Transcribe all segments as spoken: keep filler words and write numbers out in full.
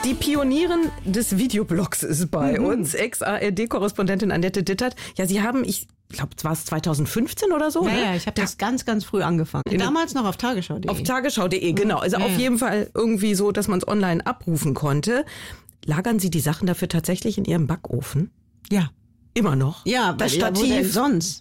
Die Pionierin des Videoblogs ist bei Mhm. uns, Ex-A R D-Korrespondentin Annette Dittert. Ja, Sie haben, ich glaube, war es zwanzig fünfzehn oder so? Ja, ne? ja, ich habe das ganz, ganz früh angefangen. Damals noch auf tagesschau punkt de. Auf tagesschau punkt de, genau. Also Ja, auf ja. jeden Fall irgendwie so, dass man es online abrufen konnte. Lagern Sie die Sachen dafür tatsächlich in Ihrem Backofen? Ja. Immer noch? Ja, das weil, ja, wo denn Stativ. sonst?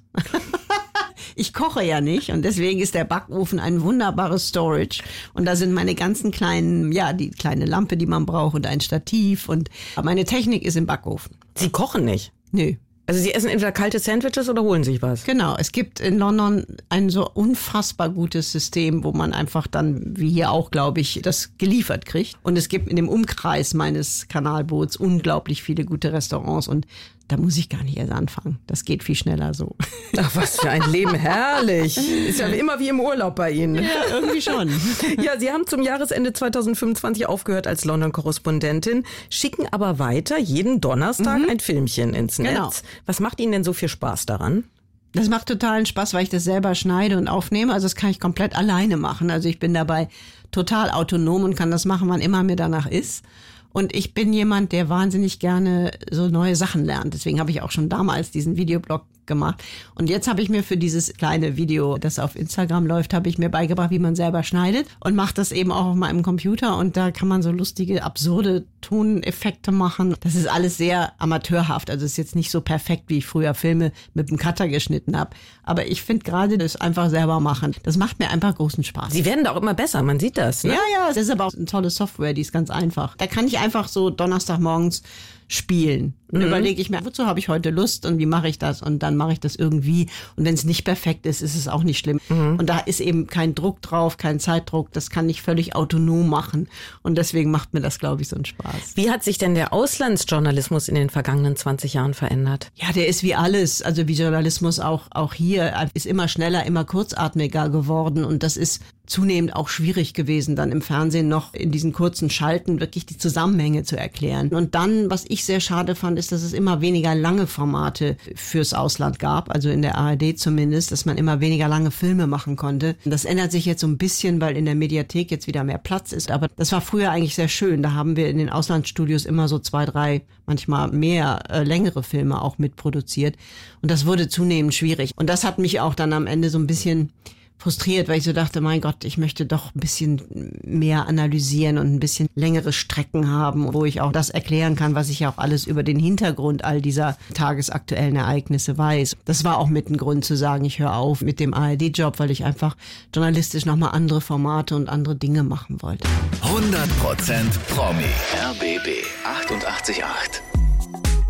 Ich koche ja nicht und deswegen ist der Backofen ein wunderbares Storage. Und da sind meine ganzen kleinen, ja, die kleine Lampe, die man braucht und ein Stativ. Und meine Technik ist im Backofen. Sie kochen nicht? Nö. Also Sie essen entweder kalte Sandwiches oder holen sich was? Genau, es gibt in London ein so unfassbar gutes System, wo man einfach dann, wie hier auch, glaube ich, das geliefert kriegt. Und es gibt in dem Umkreis meines Kanalboots unglaublich viele gute Restaurants und da muss ich gar nicht erst anfangen. Das geht viel schneller so. Ach, was für ein Leben, herrlich. Ist ja immer wie im Urlaub bei Ihnen. Ja, irgendwie schon. Ja, Sie haben zum Jahresende zwanzig fünfundzwanzig aufgehört als London-Korrespondentin, schicken aber weiter jeden Donnerstag mhm. ein Filmchen ins Netz. Genau. Was macht Ihnen denn so viel Spaß daran? Das macht totalen Spaß, weil ich das selber schneide und aufnehme. Also das kann ich komplett alleine machen. Also ich bin dabei total autonom und kann das machen, wann immer mir danach ist. Und ich bin jemand, der wahnsinnig gerne so neue Sachen lernt. Deswegen habe ich auch schon damals diesen Videoblog gemacht. Und jetzt habe ich mir für dieses kleine Video, das auf Instagram läuft, habe ich mir beigebracht, wie man selber schneidet und mache das eben auch auf meinem Computer. Und da kann man so lustige, absurde Toneffekte machen. Das ist alles sehr amateurhaft. Also es ist jetzt nicht so perfekt, wie ich früher Filme mit dem Cutter geschnitten habe. Aber ich finde gerade das einfach selber machen, das macht mir einfach großen Spaß. Sie werden da auch immer besser, man sieht das, ne? Ja, ja, es ist aber auch eine tolle Software, die ist ganz einfach. Da kann ich einfach so Donnerstagmorgens spielen. Und mhm. überlege ich mir, wozu habe ich heute Lust und wie mache ich das? Und dann mache ich das irgendwie. Und wenn es nicht perfekt ist, ist es auch nicht schlimm. Mhm. Und da ist eben kein Druck drauf, kein Zeitdruck. Das kann ich völlig autonom machen. Und deswegen macht mir das, glaube ich, so einen Spaß. Wie hat sich denn der Auslandsjournalismus in den vergangenen zwanzig Jahren verändert? Ja, der ist wie alles. Also wie Journalismus auch, auch hier ist immer schneller, immer kurzatmiger geworden. Und das ist zunehmend auch schwierig gewesen, dann im Fernsehen noch in diesen kurzen Schalten wirklich die Zusammenhänge zu erklären. Und dann, was ich sehr schade fand, ist, dass es immer weniger lange Formate fürs Ausland gab, also in der A R D zumindest, dass man immer weniger lange Filme machen konnte. Das ändert sich jetzt so ein bisschen, weil in der Mediathek jetzt wieder mehr Platz ist. Aber das war früher eigentlich sehr schön. Da haben wir in den Auslandsstudios immer so zwei, drei, manchmal mehr äh, längere Filme auch mitproduziert. Und das wurde zunehmend schwierig. Und das hat mich auch dann am Ende so ein bisschen frustriert, weil ich so dachte, mein Gott, ich möchte doch ein bisschen mehr analysieren und ein bisschen längere Strecken haben, wo ich auch das erklären kann, was ich ja auch alles über den Hintergrund all dieser tagesaktuellen Ereignisse weiß. Das war auch mit ein Grund zu sagen, ich höre auf mit dem A R D-Job, weil ich einfach journalistisch nochmal andere Formate und andere Dinge machen wollte. hundert Prozent Promi. R B B achtundachtzig Komma acht.